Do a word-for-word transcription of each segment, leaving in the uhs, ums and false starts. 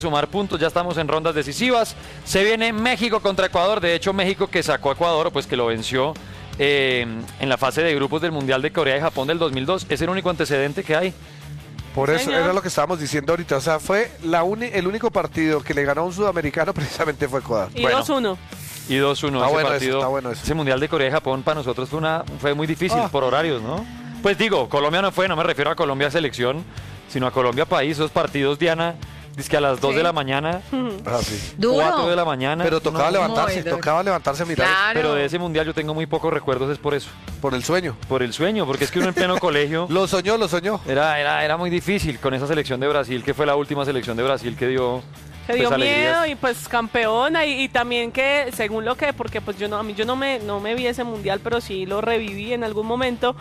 sumar puntos, ya estamos en rondas decisivas. Se viene México contra Ecuador. De hecho, México que sacó a Ecuador, pues que lo venció eh, en la fase de grupos del Mundial de Corea y Japón del dos mil dos. Es el único antecedente que hay. Por eso Señor. Era lo que estábamos diciendo ahorita. O sea, fue la uni, el único partido que le ganó a un sudamericano precisamente fue Ecuador. Y bueno, dos uno. Y dos uno. Está ese bueno partido, eso, está bueno eso. Ese Mundial de Corea y Japón para nosotros fue, una, fue muy difícil ah. por horarios, ¿no? Pues digo, Colombia no fue, no me refiero a Colombia selección, sino a Colombia país. Esos partidos, Diana, dice que a las dos sí. de la mañana, ah, sí. cuatro de la mañana. Pero tocaba no, levantarse, no, tocaba levantarse a mirar. Claro. Pero de ese Mundial yo tengo muy pocos recuerdos, es por eso. Por el sueño. Por el sueño, porque es que uno en pleno colegio... Lo soñó, lo soñó. Era, era, era muy difícil con esa selección de Brasil, que fue la última selección de Brasil que dio... Que dio pues, miedo y pues campeona y, y también que según lo que, porque pues yo no, a mí yo no me, no me vi ese Mundial, pero sí lo reviví en algún momento.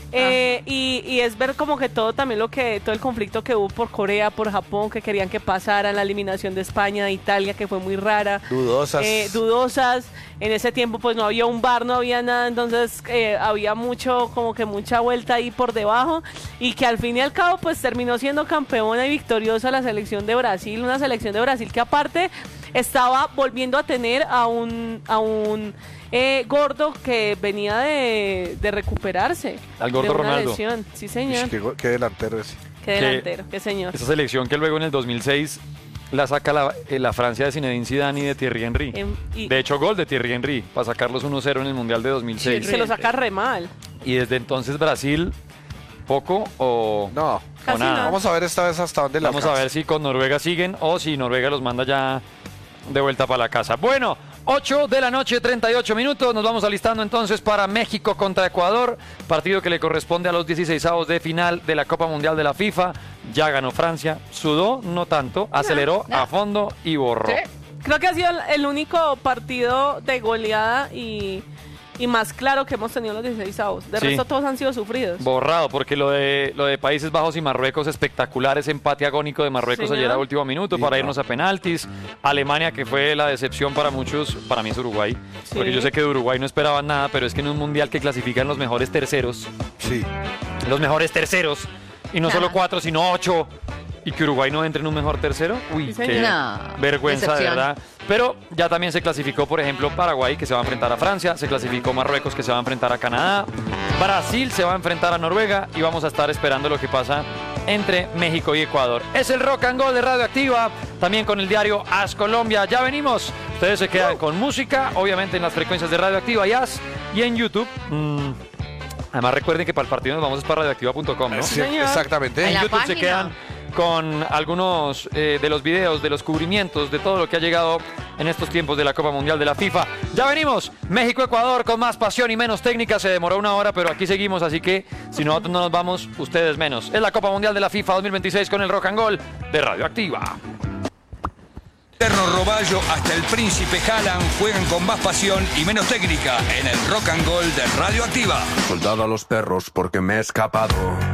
Eh, y, y es ver como que todo también lo que todo el conflicto que hubo por Corea, por Japón, que querían que pasara la eliminación de España, de Italia, que fue muy rara, dudosas eh, dudosas en ese tiempo pues no había un V A R, no había nada, entonces eh, había mucho como que mucha vuelta ahí por debajo y que al fin y al cabo pues terminó siendo campeona y victoriosa la selección de Brasil, una selección de Brasil que aparte estaba volviendo a tener a un a un Eh, gordo que venía de, de recuperarse. Al gordo de una Ronaldo. Lesión. Sí, señor. Qué, qué delantero ese. Qué delantero, qué señor. Esa selección que luego en el dos mil seis la saca la, eh, la Francia de Zinedine Zidane y de Thierry Henry. Eh, y, de hecho, gol de Thierry Henry para sacarlos uno cero en el Mundial de dos mil seis. Sí, se lo saca re mal. Y desde entonces Brasil, poco o, no, o nada. No. Vamos a ver esta vez hasta dónde la Vamos alcanza. a ver si con Noruega siguen o si Noruega los manda ya de vuelta para la casa. Bueno, ocho de la noche, treinta y ocho minutos. Nos vamos alistando entonces para México contra Ecuador. Partido que le corresponde a los dieciseisavos de final de la Copa Mundial de la FIFA. Ya ganó Francia. Sudó, no tanto. Aceleró no, no. a fondo y borró. ¿Sí? Creo que ha sido el único partido de goleada y... y más claro que hemos tenido los dieciseisavos. De sí. resto todos han sido sufridos. Borrado, porque lo de lo de Países Bajos y Marruecos, espectacular ese empate agónico de Marruecos Señor. ayer a último minuto sí, para no. irnos a penaltis. Alemania, que fue la decepción para muchos, para mí es Uruguay. Sí. Porque yo sé que de Uruguay no esperaban nada, pero es que en un mundial que clasifican los mejores terceros. Sí. Los mejores terceros. Y no ah. solo cuatro, sino ocho. Y que Uruguay no entre en un mejor tercero. Uy, sí, qué no. vergüenza, decepción. de verdad. Pero ya también se clasificó, por ejemplo, Paraguay, que se va a enfrentar a Francia. Se clasificó Marruecos, que se va a enfrentar a Canadá. Brasil se va a enfrentar a Noruega. Y vamos a estar esperando lo que pasa entre México y Ecuador. Es el Rock and Roll de Radioactiva. También con el diario As Colombia. Ya venimos. Ustedes se quedan con música, obviamente en las frecuencias de Radioactiva y As. Y en YouTube... Mmm, además recuerden que para el partido nos vamos para radioactiva punto com, ¿no? Sí, exactamente. En YouTube página. se quedan con algunos eh, de los videos, de los cubrimientos, de todo lo que ha llegado en estos tiempos de la Copa Mundial de la FIFA. Ya venimos, México-Ecuador con más pasión y menos técnica. Se demoró una hora, pero aquí seguimos, así que si nosotros no nos vamos, ustedes menos. Es la Copa Mundial de la FIFA dos mil veintiséis con el Rock and Roll de Radioactiva. Eterno Roballo hasta el Príncipe Haaland juegan con más pasión y menos técnica en el Rock and Roll de Radioactiva. Soldado a los perros porque me he escapado.